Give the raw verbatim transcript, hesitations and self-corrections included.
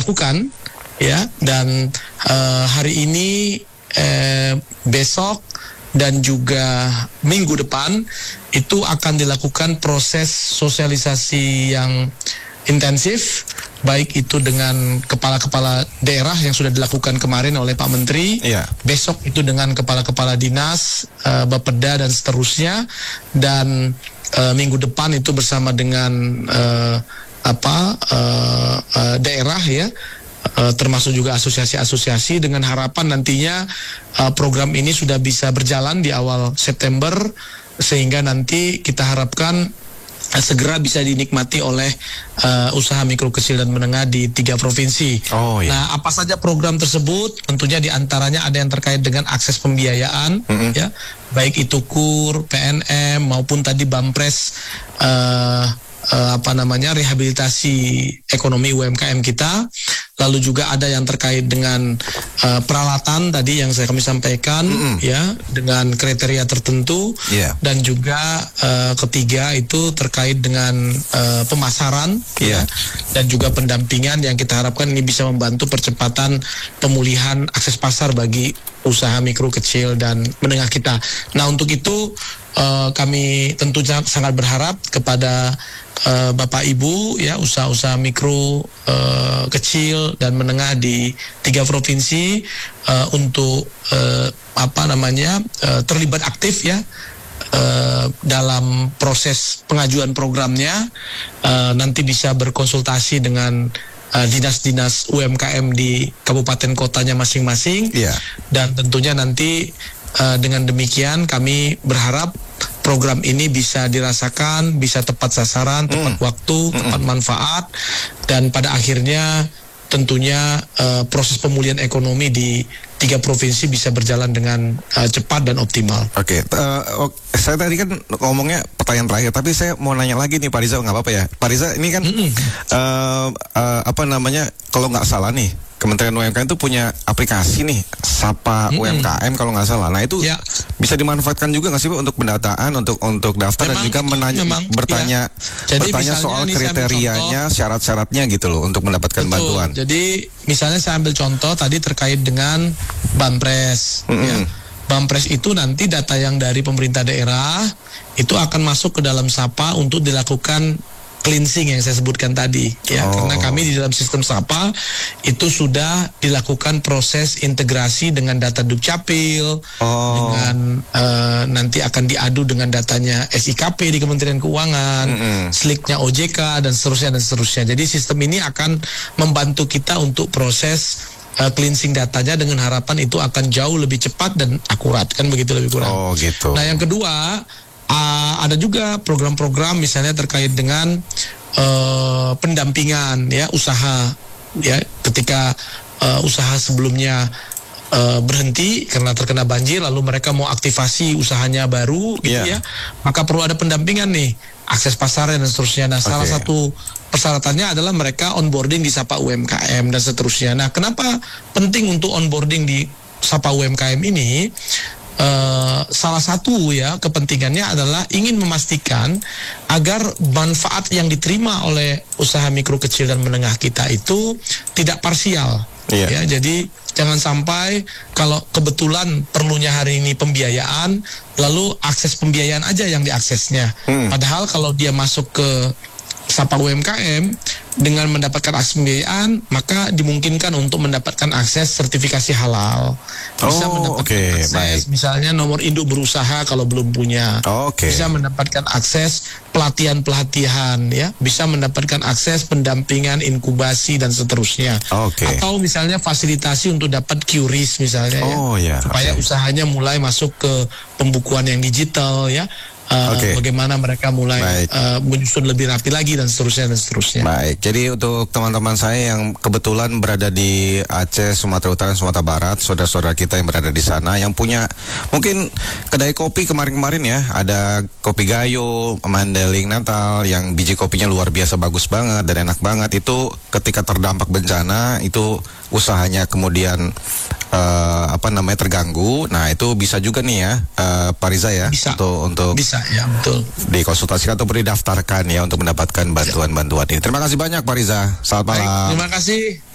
dilakukan ya, dan uh, hari ini, eh, besok dan juga minggu depan itu akan dilakukan proses sosialisasi yang intensif, baik itu dengan kepala-kepala daerah yang sudah dilakukan kemarin oleh Pak Menteri, yeah. besok itu dengan kepala-kepala dinas, uh, Bapeda dan seterusnya, dan uh, minggu depan itu bersama dengan uh, apa uh, uh, daerah ya, uh, termasuk juga asosiasi-asosiasi, dengan harapan nantinya uh, program ini sudah bisa berjalan di awal September, sehingga nanti kita harapkan segera bisa dinikmati oleh uh, usaha mikro kecil dan menengah di tiga provinsi. Oh, iya. Nah, apa saja program tersebut? Tentunya diantaranya ada yang terkait dengan akses pembiayaan, mm-hmm. ya, baik itu K U R, P N M maupun tadi Bampres, uh, uh, apa namanya rehabilitasi ekonomi U M K M kita. Lalu juga ada yang terkait dengan uh, peralatan tadi yang saya kami sampaikan, mm-hmm. ya, dengan kriteria tertentu, yeah. dan juga uh, ketiga itu terkait dengan uh, pemasaran, yeah. ya, dan juga pendampingan yang kita harapkan ini bisa membantu percepatan pemulihan akses pasar bagi usaha mikro kecil dan menengah kita. Nah, untuk itu uh, kami tentunya sangat berharap kepada Uh, Bapak Ibu ya, usaha-usaha mikro uh, kecil dan menengah di tiga provinsi uh, untuk uh, apa namanya uh, terlibat aktif ya uh, dalam proses pengajuan programnya, uh, nanti bisa berkonsultasi dengan uh, dinas-dinas U M K M di kabupaten kotanya masing-masing, yeah. dan tentunya nanti uh, dengan demikian kami berharap program ini bisa dirasakan, bisa tepat sasaran, tepat mm. waktu, mm. tepat manfaat, dan pada akhirnya tentunya uh, proses pemulihan ekonomi di tiga provinsi bisa berjalan dengan uh, cepat dan optimal. Oke, okay. uh, saya tadi kan ngomongnya pertanyaan terakhir, tapi saya mau nanya lagi nih Pak Riza, nggak apa-apa ya? Pak Riza, ini kan mm-hmm. uh, uh, apa namanya, kalau nggak salah nih, Kementerian U M K M itu punya aplikasi nih, Sapa mm-hmm. U M K M kalau nggak salah. Nah itu ya. bisa dimanfaatkan juga nggak sih Pak untuk pendataan, untuk untuk daftar, memang, dan juga menanya, memang, bertanya, ya. bertanya soal kriterianya, syarat-syaratnya gitu loh untuk mendapatkan Betul. bantuan. Jadi misalnya saya ambil contoh tadi terkait dengan Bampres. Mm-hmm. Ya. Bampres itu nanti data yang dari pemerintah daerah itu akan masuk ke dalam Sapa untuk dilakukan cleansing yang saya sebutkan tadi ya, oh. karena kami di dalam sistem Sapa itu sudah dilakukan proses integrasi dengan data Dukcapil, oh. dengan uh, nanti akan diadu dengan datanya S I K P di Kementerian Keuangan, mm-hmm. sliknya O J K dan seterusnya dan seterusnya. Jadi sistem ini akan membantu kita untuk proses uh, cleansing datanya, dengan harapan itu akan jauh lebih cepat dan akurat, kan begitu lebih kurang. Oh gitu. Nah yang kedua, Uh, ada juga program-program misalnya terkait dengan uh, pendampingan ya usaha ya, ketika uh, usaha sebelumnya uh, berhenti karena terkena banjir, lalu mereka mau aktivasi usahanya baru gitu yeah. ya, maka perlu ada pendampingan nih, akses pasarnya dan seterusnya. Nah, okay. salah satu persyaratannya adalah mereka onboarding di Sapa U M K M dan seterusnya. Nah, kenapa penting untuk onboarding di Sapa U M K M ini? Uh, salah satu ya kepentingannya adalah ingin memastikan agar manfaat yang diterima oleh usaha mikro kecil dan menengah kita itu tidak parsial. Yeah. Ya, jadi jangan sampai kalau kebetulan perlunya hari ini pembiayaan, lalu akses pembiayaan aja yang diaksesnya. Hmm. Padahal kalau dia masuk ke Sapa U M K M dengan mendapatkan akses pembiayaan, maka dimungkinkan untuk mendapatkan akses sertifikasi halal. Bisa oh, mendapatkan okay, akses, baik. misalnya nomor induk berusaha kalau belum punya. Oh, okay. Bisa mendapatkan akses pelatihan-pelatihan, ya. Bisa mendapatkan akses pendampingan, inkubasi dan seterusnya. Okay. Atau misalnya fasilitasi untuk dapat Q R I S misalnya, oh, ya, yeah, supaya okay. usahanya mulai masuk ke pembukuan yang digital, ya. Uh, okay. Bagaimana mereka mulai uh, menyusun lebih rapi lagi dan seterusnya dan seterusnya. Baik, jadi untuk teman-teman saya yang kebetulan berada di Aceh, Sumatera Utara, Sumatera Barat, saudara-saudara kita yang berada di sana, yang punya mungkin kedai kopi kemarin-kemarin ya, ada Kopi Gayo, Mandeling Natal, yang biji kopinya luar biasa bagus banget dan enak banget, itu ketika terdampak bencana itu usahanya kemudian uh, apa namanya terganggu. Nah itu bisa juga nih ya uh, Pak Riza ya, bisa. untuk untuk bisa ya, betul, dikonsultasikan atau didaftarkan ya untuk mendapatkan bantuan-bantuan ini. Terima kasih banyak Pak Riza, selamat malam. Baik, terima kasih.